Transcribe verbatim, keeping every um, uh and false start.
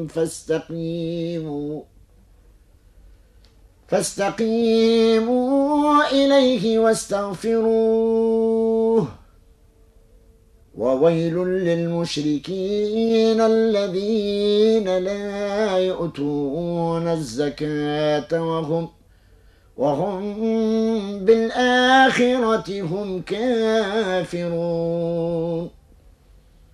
فاستقيموا فاستقيموا إليه واستغفروه وويل للمشركين الذين لا يؤتون الزكاة وهم وهم بالآخرة هم كافرون